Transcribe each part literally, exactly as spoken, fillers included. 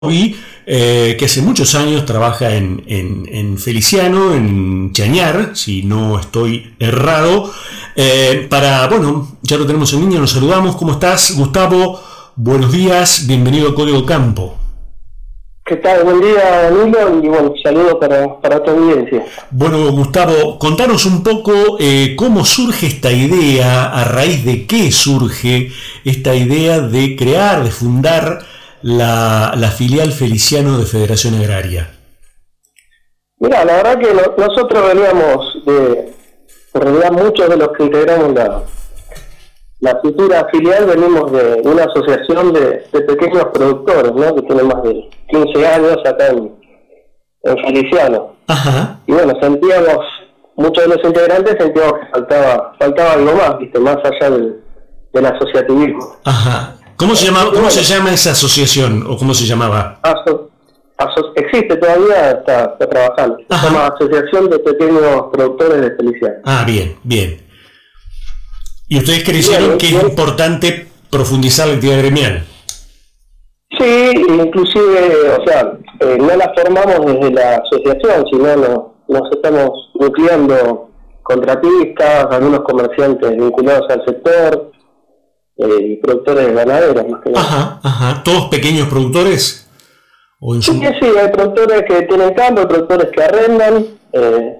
Y eh, que hace muchos años trabaja en, en, en Feliciano, en Chañar, si no estoy errado. Eh, para, bueno, ya lo tenemos en línea, nos saludamos. ¿Cómo estás, Gustavo? Buenos días, bienvenido a Código Campo. ¿Qué tal? Buen día, Danilo, y bueno, saludo para, para tu audiencia. Bueno, Gustavo, contanos un poco eh, cómo surge esta idea, a raíz de qué surge esta idea de crear, de fundar La, la filial Feliciano de Federación Agraria. Mira, la verdad que no, nosotros veníamos de, en realidad muchos de los que integramos la, la futura filial venimos de una asociación de, de pequeños productores, ¿no? Que tiene más de quince años acá en, en Feliciano. Ajá. Y bueno, sentíamos, muchos de los integrantes sentíamos que faltaba, faltaba algo más, ¿viste? Más allá del, del asociativismo. Ajá. ¿Cómo se llama, cómo se llama esa asociación o cómo se llamaba? Aso, aso, existe todavía, está, está trabajando. Se Ajá. llama Asociación de Pequeños Productores de Feliciano. Ah, bien, bien. ¿Y ustedes creyeron Bien, que bien. es importante profundizar la actividad gremial? Sí, inclusive, o sea, eh, no la formamos desde la asociación, sino no, nos estamos nucleando contratistas, algunos comerciantes vinculados al sector, eh, y productores ganaderos más que nada. Ajá, ajá. ¿Todos pequeños productores? ¿O en su... Sí, sí, hay productores que tienen campo, hay productores que arrendan, eh,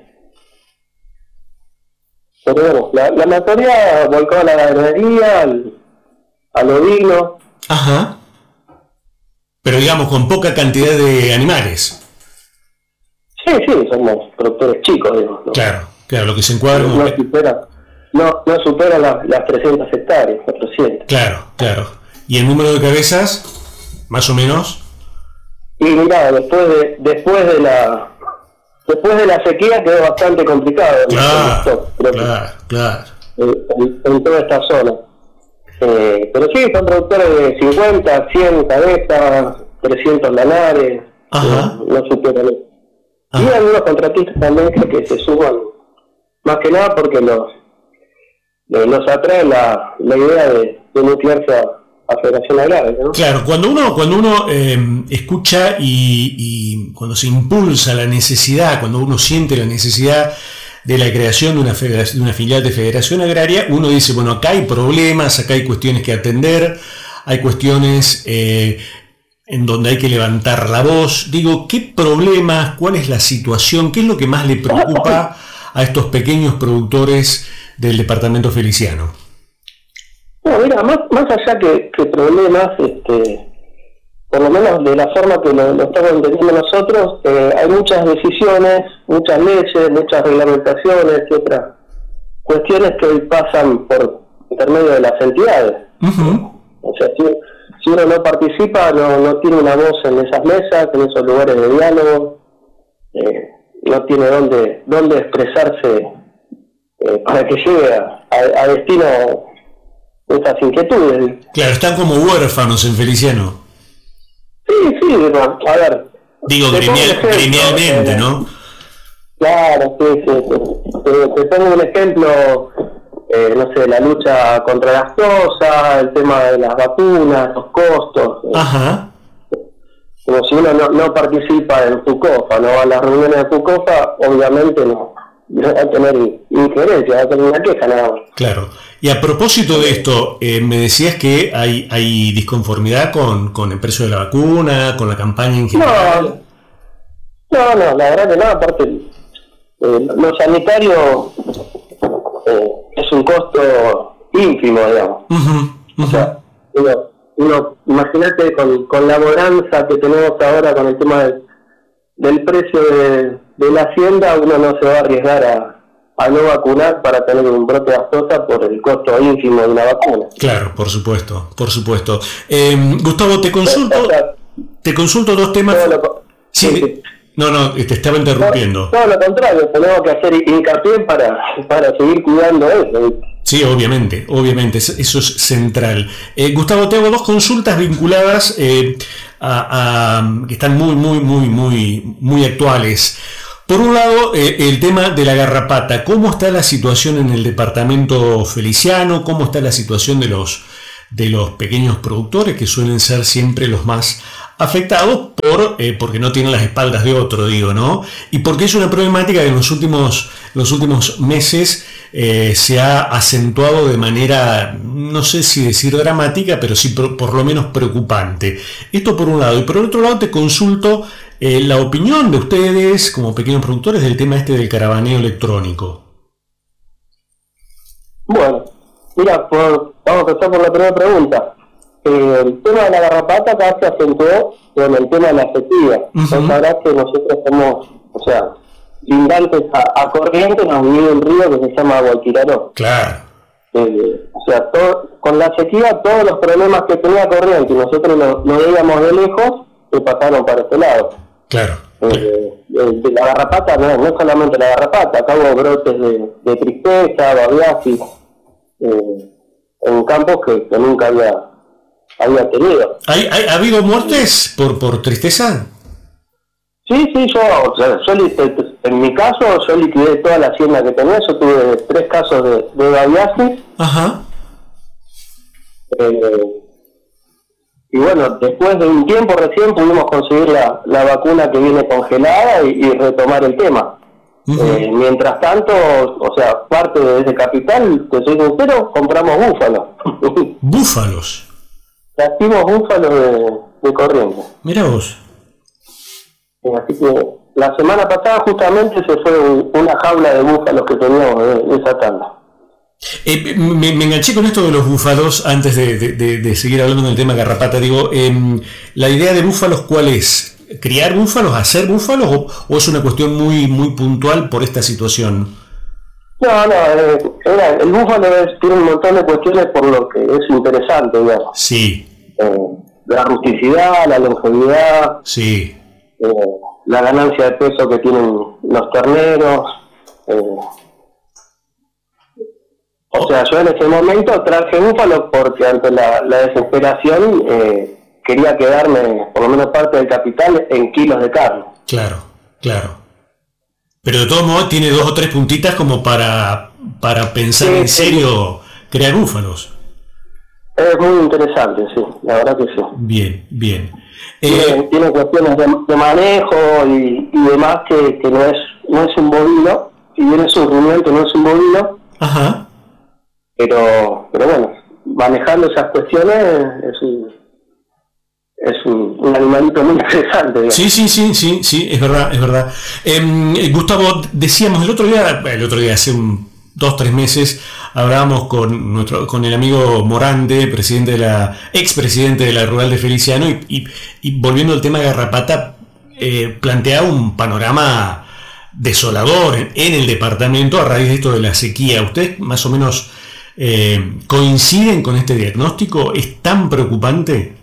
pero bueno, la, la mayoría volcó a la ganadería, al, al ovino. Ajá. Pero digamos, con poca cantidad de animales. Sí, sí, somos productores chicos, digo, ¿no? Claro, claro, lo que se encuadra No, como... no supera, no, no supera la, las trescientas hectáreas, cuatrocientas. Claro, claro. ¿Y el número de cabezas? Más o menos. Y mira, después de, después de la después de la sequía quedó bastante complicado. Claro, Creo que, claro, claro. en, en, en toda esta zona. Eh, pero sí, son productores de cincuenta, cien cabezas, trescientos lanares, Ajá. no, no superan eso. Ajá. Y algunos contratistas también creo que se suban, más que nada porque los, los atrae la, la idea de, de nuclearse a, a Federación Agraria, ¿no? Claro, cuando uno, cuando uno eh, escucha y, y cuando se impulsa la necesidad, cuando uno siente la necesidad de la creación de una, federación, de una filial de Federación Agraria, uno dice, bueno, acá hay problemas, acá hay cuestiones que atender, hay cuestiones eh, en donde hay que levantar la voz. Digo, ¿qué problemas, cuál es la situación, qué es lo que más le preocupa a estos pequeños productores del departamento feliciano? No, mira, más, más allá que, que problemas, este, por lo menos de la forma que lo, lo estamos entendiendo nosotros, eh, hay muchas decisiones, muchas leyes, muchas reglamentaciones y otras cuestiones que hoy pasan por intermedio de las entidades. Uh-huh. O sea, si, si uno no participa, no, no tiene una voz en esas mesas, en esos lugares de diálogo, eh, no tiene dónde, dónde expresarse eh, para que llegue a, a, a destino estas inquietudes. Claro, están como huérfanos en Feliciano. Sí, sí, a ver. Digo, gremial, gremialmente, ¿no? Claro, sí, sí, sí. Te, te pongo un ejemplo, eh, no sé, la lucha contra las cosas, el tema de las vacunas, los costos. Eh, Ajá. como si uno no, no participa en FUCOFA, no va a las reuniones de FUCOFA, obviamente no, no va a tener injerencia, va a tener una queja nada más. Claro. Y a propósito de esto, eh, me decías que hay, hay disconformidad con, con el precio de la vacuna, con la campaña en general. No, no, no, la verdad que no, aparte, eh, lo sanitario eh, es un costo ínfimo, digamos. Uh-huh, uh-huh. O sea, uno, uno imagínate con, con la bonanza que tenemos ahora con el tema del, del precio de, de la hacienda, uno no se va a arriesgar a a no vacunar para tener un brote de aftosa por el costo ínfimo de una vacuna. Claro, por supuesto, por supuesto. Eh, Gustavo, te consulto, O sea, te consulto dos temas. todo lo, Sí, sí, de- sí. no, no, te estaba interrumpiendo. Todo, todo lo contrario, tenemos que hacer hincapié para, para seguir cuidando eso. Sí, obviamente, obviamente, eso eso es central. Eh, Gustavo, te hago dos consultas vinculadas eh, a, a- que están muy, muy, muy, muy, muy actuales. Por un lado, eh, el tema de la garrapata. ¿Cómo está la situación en el departamento feliciano? ¿Cómo está la situación de los, de los pequeños productores, que suelen ser siempre los más afectados por eh, porque no tienen las espaldas de otro, digo, ¿no? Y porque es una problemática que en los últimos, los últimos meses eh, se ha acentuado de manera, no sé si decir dramática, pero sí por, por lo menos preocupante. Esto por un lado. Y por el otro lado te consulto eh, la opinión de ustedes como pequeños productores del tema este del caravaneo electrónico. Bueno, mira, por, vamos a empezar por la primera pregunta. Eh, el tema de la garrapata acá se acentuó con el tema de la sequía. Uh-huh. Vos sabrás que nosotros somos, o sea, lindantes a, a Corrientes, nos vive un río que se llama Guayquiraró. Claro. Eh, o sea, todo, con la sequía, todos los problemas que tenía Corrientes, y nosotros lo, lo veíamos de lejos, se pasaron para este lado. Claro. Eh, de, de la garrapata, no, no solamente la garrapata, acá hubo brotes de, de tristeza, babiasis, eh, en campos que, que nunca había, había tenido. ¿Hay, hay, ¿Ha habido muertes por, por tristeza? Sí, sí, yo, o sea, yo, en mi caso, yo liquidé toda la hacienda que tenía, yo tuve tres casos de, de babiasis. Ajá. Eh, y bueno, después de un tiempo recién pudimos conseguir la, la vacuna que viene congelada y, y retomar el tema. Uh-huh. Eh, mientras tanto, o sea, parte de ese capital, te soy sincero, compramos búfalos. ¿Búfalos? Trajimos búfalos de, de Corrientes. Mira vos. Eh, así que la semana pasada justamente se fue un, una jaula de búfalos que teníamos de, de esa tanda. Eh, me, me enganché con esto de los búfalos antes de, de, de, de seguir hablando del tema garrapata. Digo, eh, ¿la idea de búfalos cuál es? ¿Criar búfalos, hacer búfalos o, o es una cuestión muy muy puntual por esta situación? No, no, eh, era, el búfalo es, tiene un montón de cuestiones por lo que es interesante, digamos. Sí. Eh, la rusticidad, la longevidad. Sí. Eh, la ganancia de peso que tienen los terneros. Eh, o sea, yo en ese momento traje búfalos porque ante la, la desesperación eh, quería quedarme, por lo menos parte del capital, en kilos de carne. Claro, claro. Pero de todos modos tiene dos o tres puntitas como para, para pensar sí, en serio sí. crear búfalos. Es muy interesante, sí, la verdad que sí. Bien, bien. Tiene, eh, tiene cuestiones de, de manejo y, y demás que, que no es no es un bovino, si bien es un rumiante, no es un bovino. Ajá. Pero, pero bueno, manejando esas cuestiones es un, es un, un animalito muy interesante. Digamos. Sí, sí, sí, sí, sí, es verdad, es verdad. Eh, Gustavo, decíamos el otro día, el otro día hace un, dos, tres meses, hablábamos con nuestro, con el amigo Morante, presidente de la, expresidente de la Rural de Feliciano, y, y, y volviendo al tema de garrapata, eh, planteaba un panorama desolador en, en el departamento a raíz de esto de la sequía. ¿Ustedes más o menos eh, coinciden con este diagnóstico? ¿Es tan preocupante?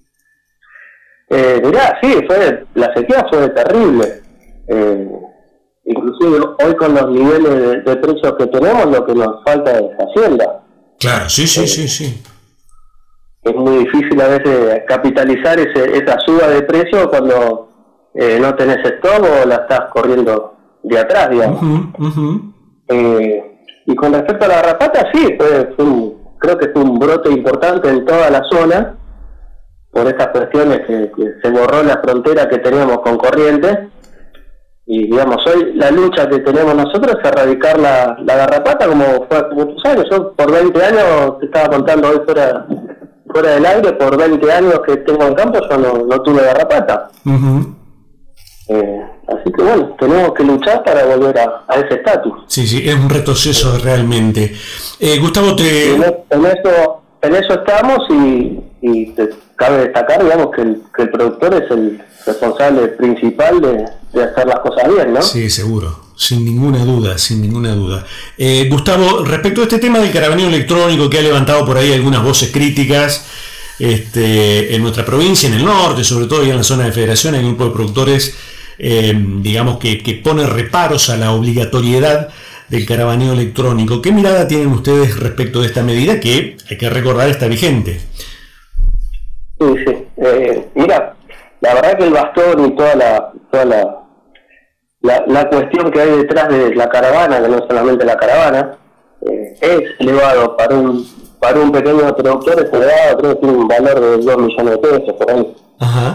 Eh, mirá, sí, fue, la sequía fue terrible. Eh, inclusive hoy con los niveles de, de precios que tenemos, lo que nos falta es hacienda. Claro, sí, sí, eh, sí, sí. Es muy difícil a veces capitalizar ese, esa suba de precios cuando eh, no tenés stock o la estás corriendo de atrás, digamos. Uh-huh, uh-huh. Eh, y con respecto a la garrapata, sí, fue, fue un, creo que fue un brote importante en toda la zona, por estas cuestiones que, que se borró la frontera que teníamos con Corrientes, y digamos, hoy la lucha que tenemos nosotros es erradicar la, la garrapata como fue hace muchos años. Yo por veinte años, te estaba contando hoy fuera, fuera del aire, por veinte años que tengo en campo, yo no, no tuve garrapata. Uh-huh. Eh, así que bueno, tenemos que luchar para volver a, a ese estatus. Sí, sí, es un retroceso realmente. Eh, Gustavo, te... En, en, eso, en eso estamos y, y te, cabe destacar, digamos, que el, que el productor es el responsable principal de, de hacer las cosas bien, ¿no? Sí, seguro, sin ninguna duda, sin ninguna duda. Eh, Gustavo, respecto a este tema del caravaneo electrónico que ha levantado por ahí algunas voces críticas, este, en nuestra provincia, en el norte, sobre todo ya en la zona de Federación, hay un grupo de productores, eh, digamos, que, que pone reparos a la obligatoriedad del caravaneo electrónico. ¿Qué mirada tienen ustedes respecto de esta medida que, hay que recordar, está vigente? Sí, sí. Eh, mira, la verdad que el bastón y toda la toda la, la, la cuestión que hay detrás de la caravana, que no es solamente la caravana, eh, es elevado para un para un pequeño productor, es elevado, creo que tiene un valor de dos millones de pesos por ahí. Ajá.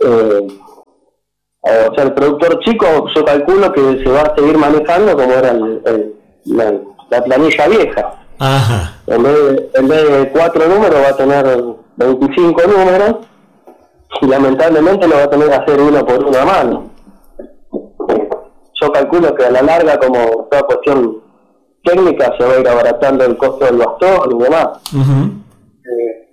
Eh, o sea, el productor chico, yo calculo que se va a seguir manejando como era el, el, la, la planilla vieja. Ajá. En vez, de, en vez de cuatro números va a tener veinticinco números y lamentablemente lo va a tener que hacer uno por una mano. Yo calculo que a la larga, como toda cuestión técnica, se va a ir abaratando el costo del bastón y demás. Uh-huh. Eh,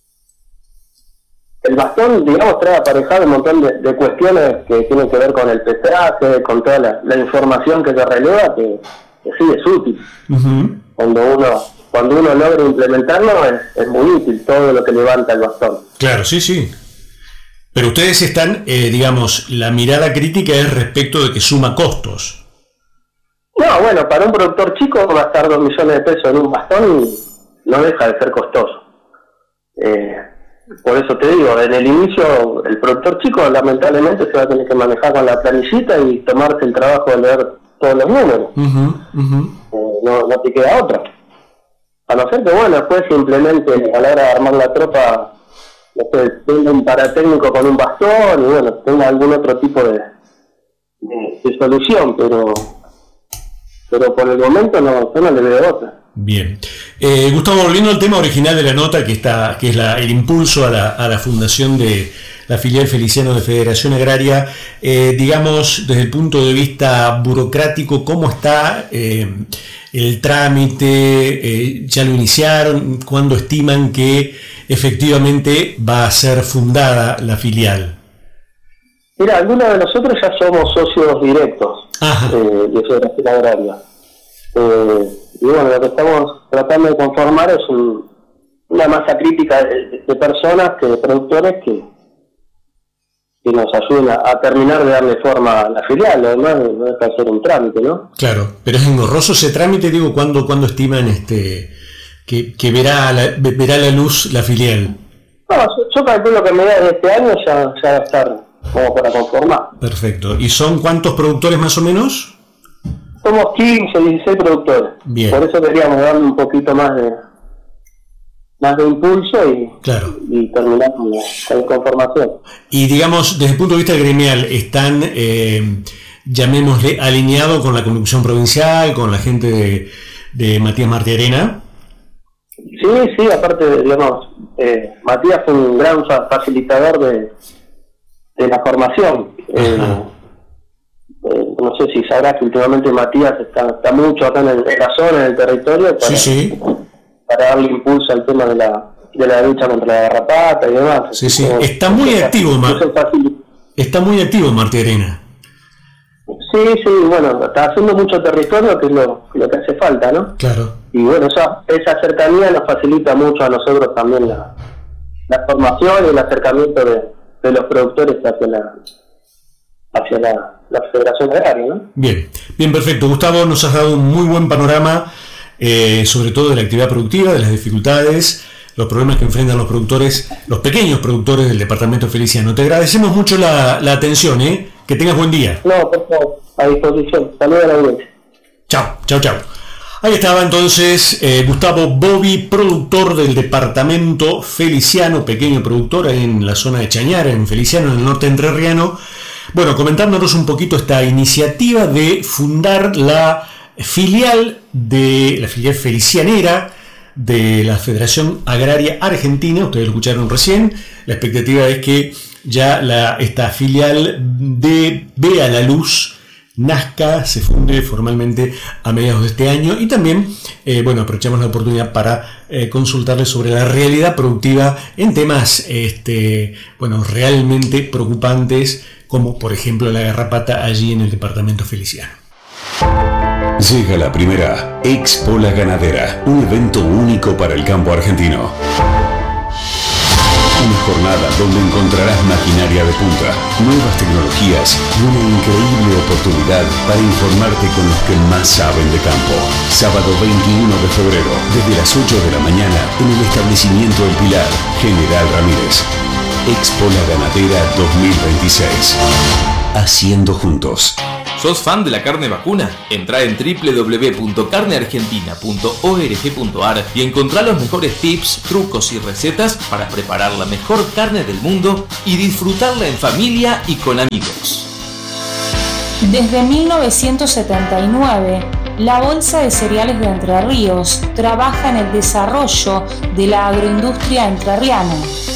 el bastón, digamos, trae aparejado un montón de, de cuestiones que tienen que ver con el pesaje, con toda la, la información que se releva, que, que sí es útil. Uh-huh. Cuando uno cuando uno logra implementarlo, es, es muy útil todo lo que levanta el bastón. Claro, sí, sí. Pero ustedes están, eh, digamos, la mirada crítica es respecto de que suma costos. No, bueno, para un productor chico gastar dos millones de pesos en un bastón no deja de ser costoso. Eh, por eso te digo, en el inicio el productor chico lamentablemente se va a tener que manejar con la planillita y tomarse el trabajo de leer todos los números. Uh-huh, uh-huh. Eh, no, no te queda otra. A no ser que, bueno, después simplemente a la hora de armar la tropa, después tenga un paratécnico con un bastón y, bueno, tenga algún otro tipo de, de, de solución, pero pero por el momento no, yo no le veo otra. Bien. Eh, Gustavo, volviendo al tema original de la nota, que está que es la, el impulso a la, a la fundación de la filial Feliciano de Federación Agraria, eh, digamos, desde el punto de vista burocrático, ¿cómo está eh, el trámite? Eh, ¿Ya lo iniciaron? ¿Cuándo estiman que efectivamente va a ser fundada la filial? Mira, algunos de nosotros ya somos socios directos eh, de Federación Agraria. Eh, y bueno, lo que estamos tratando de conformar es un, una masa crítica de, de personas, que de productores que, que nos ayuden a, a terminar de darle forma a la filial. Lo demás no deja de ser un trámite, ¿no? Claro, pero es engorroso ese trámite, digo, ¿cuándo, cuándo estiman este que, que verá, la, verá la luz la filial? No, yo, yo calculo que a mediados de este año ya, ya va a estar como para conformar. Perfecto. ¿Y son cuántos productores más o menos? Somos quince, dieciséis productores. Bien. Por eso queríamos darle un poquito más de más de impulso y, claro. y terminar con la, con la conformación. Y digamos, desde el punto de vista gremial, ¿están, eh, llamémosle, alineados con la conducción provincial, con la gente de, de Matías Martiarena? Sí, sí, aparte, digamos, eh, Matías fue un gran facilitador de, de la formación. Eh, eh, no sé si sabrás que últimamente Matías está, está mucho acá en, el, en la zona, en el territorio, para, sí, sí. para darle impulso al tema de la, de la lucha contra la garrapata y demás. Sí, sí, como, está muy activo, Mar- está muy activo Martiarena. Sí, sí, bueno, está haciendo mucho territorio, que es lo, lo que hace falta, ¿no? Claro. Y bueno, esa, esa cercanía nos facilita mucho a nosotros también la, la formación y el acercamiento de, de los productores hacia la hacia la, la Federación Agraria, ¿no? Bien, bien, perfecto. Gustavo, nos has dado un muy buen panorama, eh, sobre todo de la actividad productiva, de las dificultades, los problemas que enfrentan los productores, los pequeños productores del departamento Feliciano. Te agradecemos mucho la, la atención, ¿eh? Que tengas buen día. No, por favor, a disposición. Saludos a la audiencia. Chao, chao, chao. Ahí estaba entonces eh, Gustavo Bobby, productor del departamento Feliciano, pequeño productor en la zona de Chañara, en Feliciano, en el norte entrerriano. Bueno, comentándonos un poquito esta iniciativa de fundar la filial de la filial felicianera de la Federación Agraria Argentina. Ustedes lo escucharon recién. La expectativa es que ya la, esta filial de vea la luz, nazca, se funde formalmente a mediados de este año. Y también, eh, bueno, aprovechamos la oportunidad para eh, consultarles sobre la realidad productiva en temas, este, bueno, realmente preocupantes, como por ejemplo la garrapata allí en el departamento Feliciano. Llega la primera Expo La Ganadera, un evento único para el campo argentino. Una jornada donde encontrarás maquinaria de punta, nuevas tecnologías y una increíble oportunidad para informarte con los que más saben de campo. Sábado veintiuno de febrero, desde las ocho de la mañana, en el establecimiento El Pilar, General Ramírez. Expo La Ganadera dos mil veintiséis. Haciendo juntos. ¿Sos fan de la carne vacuna? Entrá en doble u doble u doble u punto carne argentina punto org punto ar y encontrá los mejores tips, trucos y recetas para preparar la mejor carne del mundo y disfrutarla en familia y con amigos. Desde mil novecientos setenta y nueve, la Bolsa de Cereales de Entre Ríos trabaja en el desarrollo de la agroindustria entrerriana.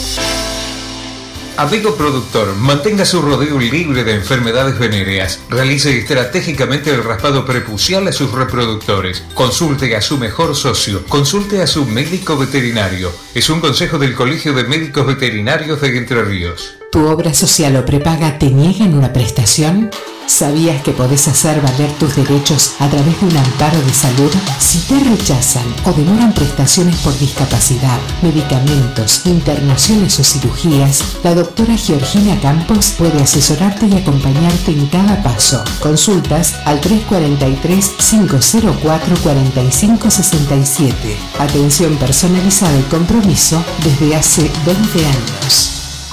Amigo productor, mantenga su rodeo libre de enfermedades venéreas. Realice estratégicamente el raspado prepucial a sus reproductores. Consulte a su mejor socio. Consulte a su médico veterinario. Es un consejo del Colegio de Médicos Veterinarios de Entre Ríos. ¿Tu obra social o prepaga te niegan una prestación? ¿Sabías que podés hacer valer tus derechos a través de un amparo de salud? Si te rechazan o demoran prestaciones por discapacidad, medicamentos, internaciones o cirugías, la doctora Georgina Campos puede asesorarte y acompañarte en cada paso. Consultas al tres cuatro tres, cinco cero cuatro, cuatro cinco seis siete. Atención personalizada y compromiso desde hace veinte años.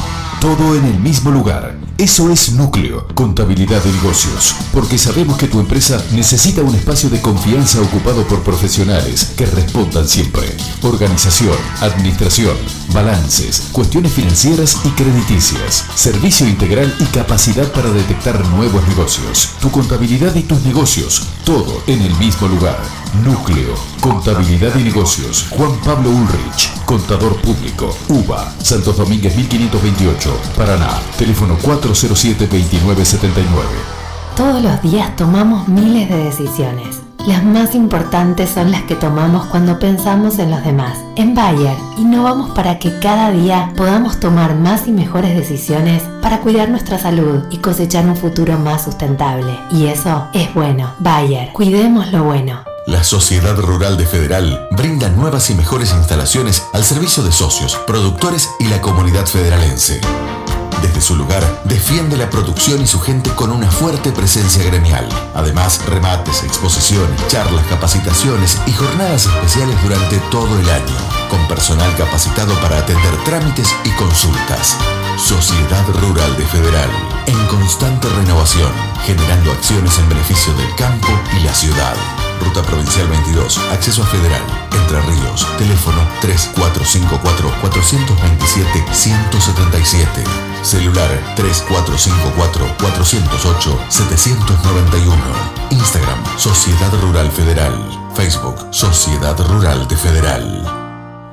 Todo en el mismo lugar. Eso es Núcleo, Contabilidad de Negocios. Porque sabemos que tu empresa necesita un espacio de confianza ocupado por profesionales que respondan siempre. Organización, administración, balances, cuestiones financieras y crediticias. Servicio integral y capacidad para detectar nuevos negocios. Tu contabilidad y tus negocios. Todo en el mismo lugar. Núcleo, Contabilidad y Negocios. Juan Pablo Ulrich, Contador Público. U B A, Santos Domínguez mil quinientos veintiocho, Paraná. Teléfono cuatro cero siete, veintinueve setenta y nueve. Todos los días tomamos miles de decisiones. Las más importantes son las que tomamos cuando pensamos en los demás. En Bayer, innovamos para que cada día podamos tomar más y mejores decisiones para cuidar nuestra salud y cosechar un futuro más sustentable. Y eso es bueno. Bayer, cuidemos lo bueno. La Sociedad Rural de Federal brinda nuevas y mejores instalaciones al servicio de socios, productores y la comunidad federalense. Desde su lugar, defiende la producción y su gente con una fuerte presencia gremial. Además, remates, exposiciones, charlas, capacitaciones y jornadas especiales durante todo el año, con personal capacitado para atender trámites y consultas. Sociedad Rural de Federal, en constante renovación, generando acciones en beneficio del campo y la ciudad. Ruta Provincial veintidós, acceso a Federal, Entre Ríos, teléfono tres cuatro cinco cuatro, cuatro dos siete, uno cero siete siete, celular tres cuatro cinco cuatro, cuatro cero ocho, siete nueve uno, Instagram, Sociedad Rural Federal, Facebook, Sociedad Rural de Federal.